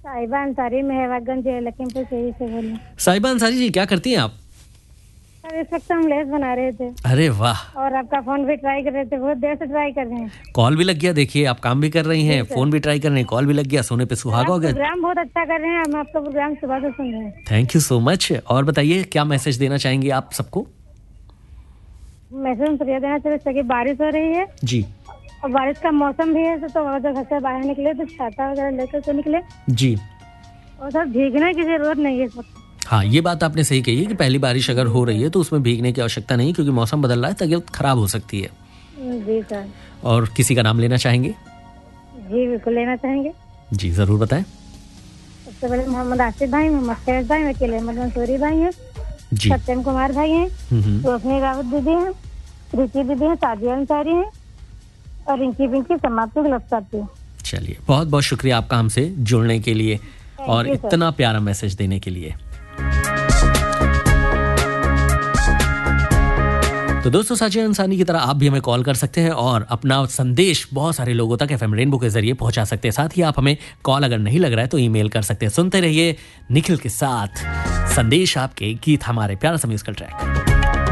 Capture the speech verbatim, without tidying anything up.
साहिबा अंसारी मेहरबागंज लखीमपुर खीरी से बोली। साहिबा अंसारी जी, क्या करती हैं आप? सर इस वक्त हम लेस बना रहे थे। अरे वाह। और आपका फोन भी ट्राई कर रहे थे, बहुत देर से ट्राई कर रहे हैं। कॉल भी लग गया, देखिए आप काम भी कर रही हैं, फोन भी ट्राई कर रहे हैं, कॉल भी लग गया, सोने पे सुहागा हो गया। प्रोग्राम बहुत अच्छा कर रहे हैं, हम आपका प्रोग्राम सुबह से सुन रहे हैं। Thank you so much. और बताइए क्या मैसेज देना चाहेंगे आप सबको? मैसेज तो देना चाहिए कि बारिश हो रही है जी। और बारिश का मौसम भी है, तो अगर घर से बाहर निकले तो छाता वगैरह लेकर तो निकले जी। और सर भीगने की जरूरत नहीं है। हाँ, ये बात आपने सही कही है कि पहली बारिश अगर हो रही है तो उसमें भीगने की आवश्यकता नहीं, क्योंकि मौसम बदल रहा है, तबीयत खराब हो सकती है। जी सर। और किसी का नाम लेना चाहेंगे? जी बिल्कुल लेना चाहेंगे। जी जरूर बताएं। सबसे पहले मोहम्मद आसिफ भाई, मोहम्मद फैज भाई, वकील अहमद मंसूरी भाई हैं, जी। सत्यम कुमार भाई हैं, रोशनी रावत दीदी हैं, रिची दीदी हैं, साजिया अंसारी हैं और रिंकी पिंकी समाप्ति गिरफ्तार। चलिए, बहुत बहुत शुक्रिया आपका हमसे जुड़ने के लिए और इतना प्यारा मैसेज देने के लिए। तो दोस्तों, साजिया अंसारी की तरह आप भी हमें कॉल कर सकते हैं और अपना संदेश बहुत सारे लोगों तक एफएम रेनबो के जरिए पहुंचा सकते हैं। साथ ही आप हमें कॉल अगर नहीं लग रहा है तो ईमेल कर सकते हैं। सुनते रहिए निखिल के साथ संदेश आपके, गीत हमारे, प्यारा सा म्यूजिकल ट्रैक।